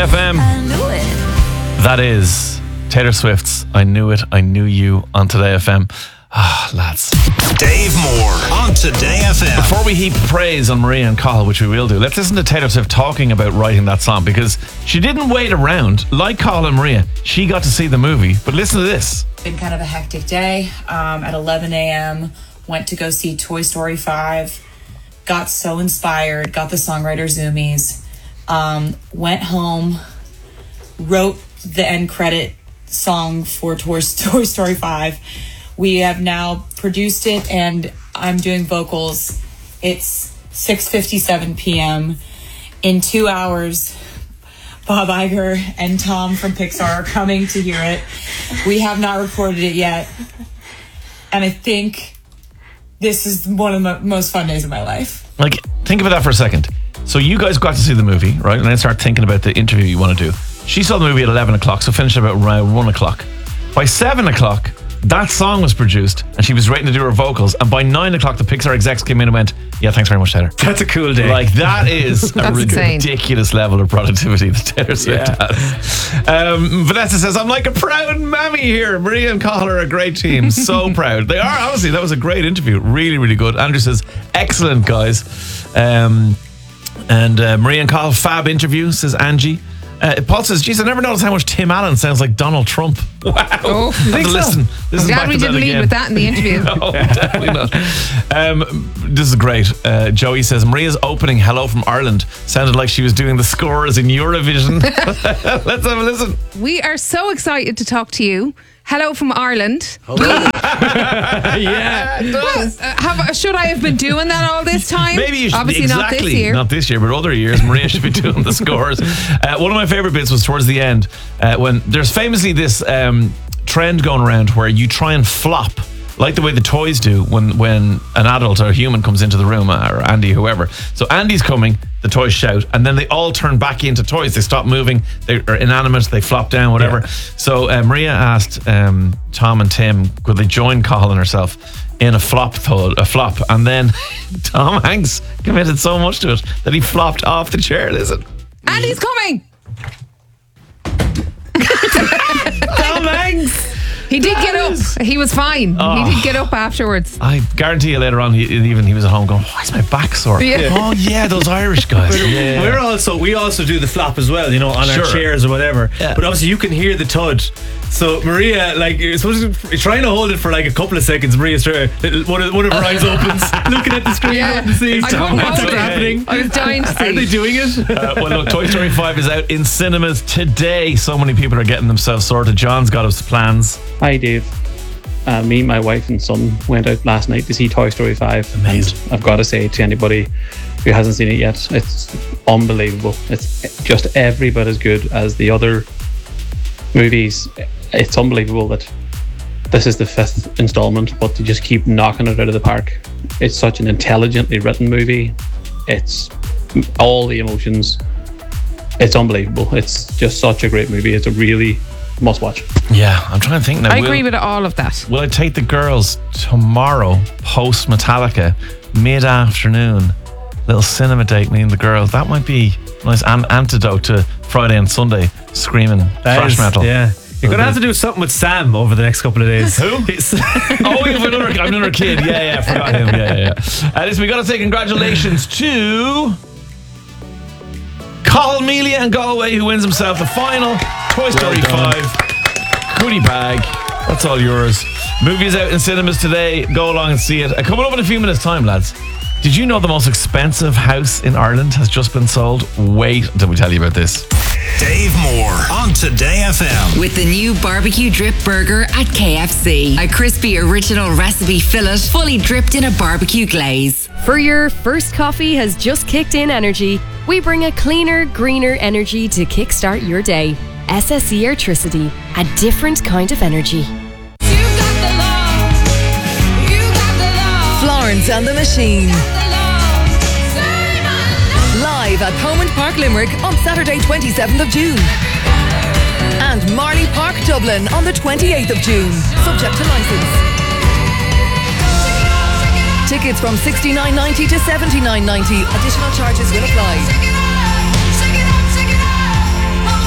FM. I knew it. That is Taylor Swift's I Knew It, I Knew You on Today FM. Lads. Dave Moore on Today FM. Before we heap praise on Maria and Cathal, which we will do, let's listen to Taylor Swift talking about writing that song, because she didn't wait around. Like Cathal and Maria, she got to see the movie. But listen to this. Been kind of a hectic day. At 11 a.m., went to go see Toy Story 5. Got so inspired, got the songwriter zoomies. Went home, wrote the end credit song for Toy Story 5. We have now produced it, and I'm doing vocals. It's 6:57 p.m. In 2 hours, Bob Iger and Tom from Pixar are coming to hear it. We have not recorded it yet, and I think this is one of the most fun days of my life. Like, think about that for a second. So you guys got to see the movie, right? And then start thinking about the interview you want to do. She saw the movie at 11 o'clock, so finished about around 1 o'clock. By 7 o'clock, that song was produced, and she was waiting to do her vocals. And by 9 o'clock, the Pixar execs came in and went, yeah, thanks very much, Taylor. That's a cool day. Like, that is a That's ridiculous level of productivity that Taylor Swift has. Vanessa says, I'm like a proud mammy here. Maria and Cathal are a great team. So proud. They are, honestly. That was a great interview. Really, really good. Andrew says, excellent, guys. Maria and Cathal, fab interview, says Angie. Paul says, geez, I never noticed how much Tim Allen sounds like Donald Trump. Wow. Oh, You think listen. I'm glad we didn't lead with that in the interview. No, definitely not. This is great. Joey says, Maria's opening Hello from Ireland sounded like she was doing the scores in Eurovision. Let's have a listen. We are so excited to talk to you. Hello from Ireland. Should I have been doing that all this time? Maybe you should. Obviously exactly, not this year. Not this year, but other years. Maria should be doing the scores. One of my favourite bits was towards the end when there's famously this trend going around where you try and flop, like the way the toys do when an adult or a human comes into the room, or Andy, whoever. So Andy's coming, the toys shout, and then they all turn back into toys. They stop moving, they are inanimate, they flop down, whatever. Yeah. So Maria asked Tom and Tim, could they join Cathal and herself in a flop, and then Tom Hanks committed so much to it that he flopped off the chair. Listen. Andy's coming! Tom Hanks! He did get up. He was fine. Oh. He did get up afterwards. I guarantee you later on, he was at home going, why is my back sore? Yeah. Oh yeah, those Irish guys. Yeah. We also do the flop as well, on our chairs or whatever. Yeah. But obviously you can hear the thud. So Maria, you're supposed to trying to hold it for like a couple of seconds. Maria's trying, one of her eyes opens, looking at the screen to see what's happening. I was dying to see. Are they doing it? Well, look, Toy Story 5 is out in cinemas today. So many people are getting themselves sorted. John's got his plans. Hi, Dave. Me, my wife and son went out last night to see Toy Story 5. Amazing. And I've got to say to anybody who hasn't seen it yet, it's unbelievable. It's just every bit as good as the other movies. It's unbelievable that this is the 5th installment, but they just keep knocking it out of the park. It's such an intelligently written movie. It's all the emotions. It's unbelievable. It's just such a great movie. It's a really must watch. Yeah, I'm trying to think now. I agree with all of that. Will I take the girls tomorrow post Metallica mid-afternoon? Little cinema date, me and the girls. That might be a nice antidote to Friday and Sunday screaming thrash metal. Yeah. You're going to have to do something with Sam over the next couple of days. Who? You have another kid. Yeah, I forgot him. Yeah. Listen, we got to say congratulations to Cathal Melia and Galway, who wins himself the final Toy Story 5 goodie bag. That's all yours. Movie is out in cinemas today. Go along and see it. Coming up in a few minutes' time, lads. Did you know the most expensive house in Ireland has just been sold? Wait until we tell you about this. Dave Moore on Today FM. With the new barbecue drip burger at KFC. A crispy original recipe fillet fully dripped in a barbecue glaze. For your first coffee has just kicked in energy, we bring a cleaner, greener energy to kickstart your day. SSE Airtricity, a different kind of energy. Florence and the Machine. Live at Thomond Park Limerick on Saturday 27th of June. And Marley Park Dublin on the 28th of June, subject to licence. Tickets from $69.90 to $79.90. Additional charges will apply.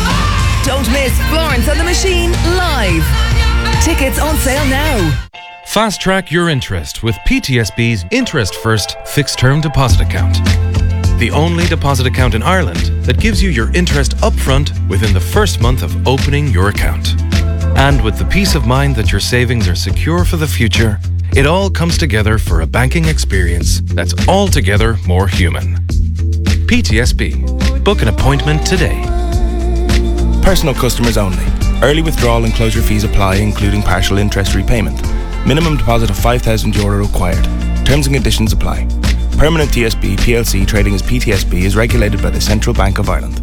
Don't miss Florence and the Machine live. Tickets on sale now. Fast track your interest with PTSB's Interest First Fixed Term Deposit Account. The only deposit account in Ireland that gives you your interest upfront within the first month of opening your account. And with the peace of mind that your savings are secure for the future, it all comes together for a banking experience that's altogether more human. PTSB. Book an appointment today. Personal customers only. Early withdrawal and closure fees apply, including partial interest repayment. Minimum deposit of €5,000 required. Terms and conditions apply. Permanent TSB PLC trading as PTSB is regulated by the Central Bank of Ireland.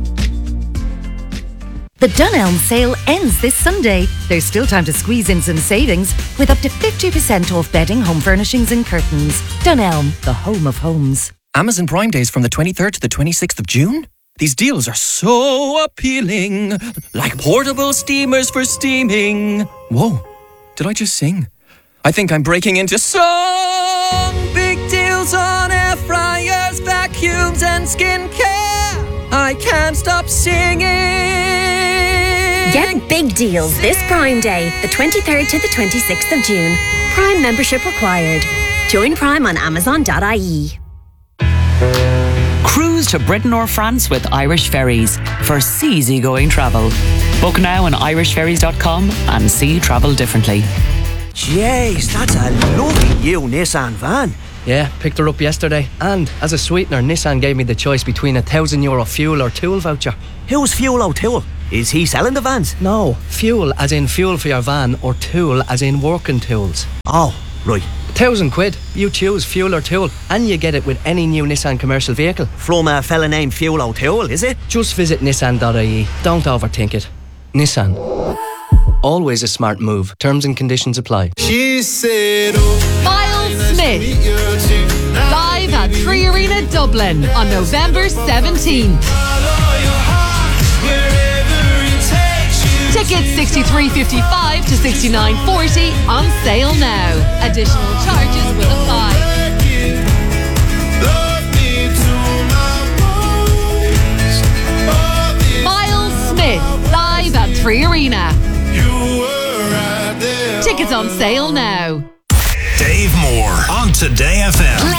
The Dunelm sale ends this Sunday. There's still time to squeeze in some savings with up to 50% off bedding, home furnishings and curtains. Dunelm, the home of homes. Amazon Prime Days from the 23rd to the 26th of June? These deals are so appealing. Like portable steamers for steaming. Whoa, did I just sing? I think I'm breaking into song. Big deals on air fryers, vacuums and skincare. I can't stop singing. Get big deals this Prime Day, the 23rd to the 26th of June. Prime membership required. Join Prime on Amazon.ie. Cruise to Britain or France with Irish Ferries for easygoing travel. Book now on irishferries.com and see travel differently. Jeez, that's a lovely new Nissan van. Yeah, picked her up yesterday. And as a sweetener, Nissan gave me the choice between €1,000 fuel or tool voucher. Who's Fuel O'Toole? Is he selling the vans? No, fuel as in fuel for your van, or tool as in working tools. Oh, right. £1,000. You choose fuel or tool, and you get it with any new Nissan commercial vehicle. From a fella named Fuel O'Toole, is it? Just visit nissan.ie. Don't overthink it. Nissan. Always a smart move. Terms and conditions apply. She said, oh, Miles Smith. Live at 3 Arena Dublin on November 17th. Tickets $63.55 to $69.40 on sale now. Additional charges will apply. Miles Smith, live at 3 Arena. Tickets on sale now. Dave Moore on Today FM.